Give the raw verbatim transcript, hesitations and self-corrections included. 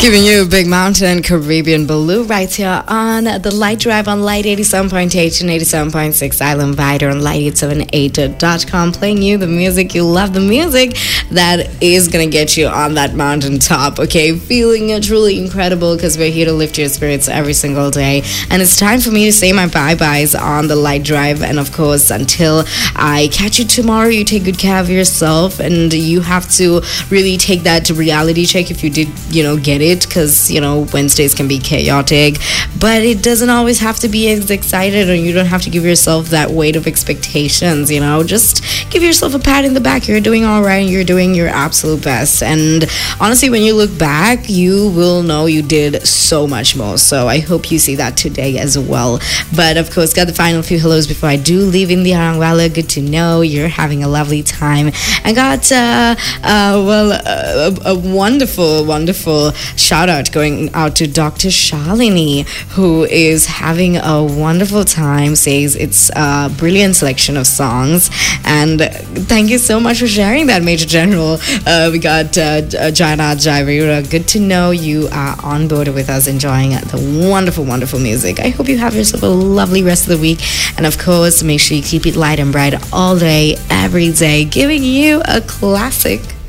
Giving you Big Mountain Caribbean Blue right here on the Light Drive on Light eighty-seven point eight and eighty-seven point six Island Vider on light eight seven eight dot com, playing you the music you love, the music that is going to get you on that mountaintop, okay? Feeling truly incredible, because we're here to lift your spirits every single day. And it's time for me to say my bye-byes on the Light Drive. And of course, until I catch you tomorrow, you take good care of yourself, and you have to really take that reality check if you did, you know, get it, because, you know, Wednesdays can be chaotic, but it doesn't always have to be as excited, or you don't have to give yourself that weight of expectations, you know. Just give yourself a pat in the back. You're doing all right. You're doing your absolute best. And honestly, when you look back, you will know you did so much more. So I hope you see that today as well. But of course, got the final few hellos before I do leave in the Harangwala. Good to know you're having a lovely time. And got, uh, uh, well, a, a wonderful, wonderful shout out going out to Doctor Shalini, who is having a wonderful time, says it's a brilliant selection of songs. And thank you so much for sharing that, Major General. Uh, we got uh, Jana Jaivira. Good to know you are on board with us, enjoying the wonderful, wonderful music. I hope you have yourself a lovely rest of the week. And of course, make sure you keep it light and bright all day, every day, giving you a classic